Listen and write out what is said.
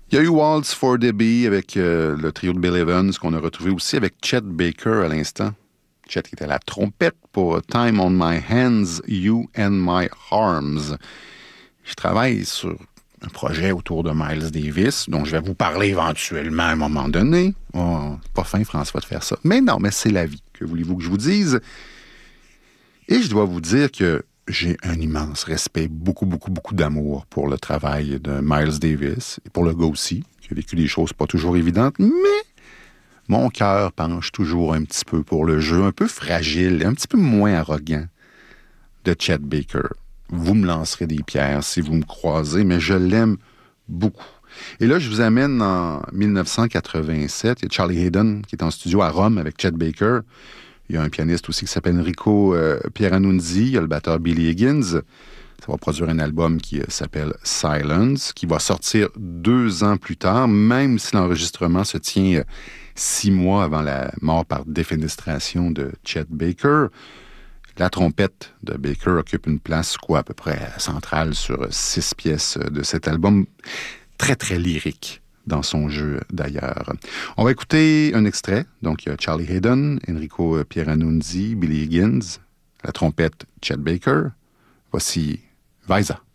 Il y a eu Waltz for Debbie avec le trio de Bill Evans qu'on a retrouvé aussi avec Chet Baker à l'instant. Chet qui était à la trompette pour Time on My Hands, You and My Arms. Je travaille sur un projet autour de Miles Davis, dont je vais vous parler éventuellement à un moment donné. Oh, pas fin, François, de faire ça. Mais non, mais c'est la vie. Que voulez-vous que je vous dise? Et je dois vous dire que j'ai un immense respect, beaucoup d'amour pour le travail de Miles Davis et pour le gars aussi, qui a vécu des choses pas toujours évidentes, mais mon cœur penche toujours un petit peu pour le jeu, un peu fragile, un petit peu moins arrogant de Chet Baker. Vous me lancerez des pierres si vous me croisez, mais je l'aime beaucoup. Et là, je vous amène en 1987. Il y a Charlie Haydon qui est en studio à Rome avec Chet Baker. Il y a un pianiste aussi qui s'appelle Enrico Pieranunzi. Il y a le batteur Billy Higgins. Ça va produire un album qui s'appelle Silence, qui va sortir 2 ans plus tard, même si l'enregistrement se tient 6 mois avant la mort par défenestration de Chet Baker. La trompette de Baker occupe une place, à peu près centrale sur 6 pièces de cet album. Très, très lyrique dans son jeu, d'ailleurs. On va écouter un extrait. Donc, il y a Charlie Haydon, Enrico Pieranunzi, Billy Higgins, la trompette Chet Baker. Voici Vaisa.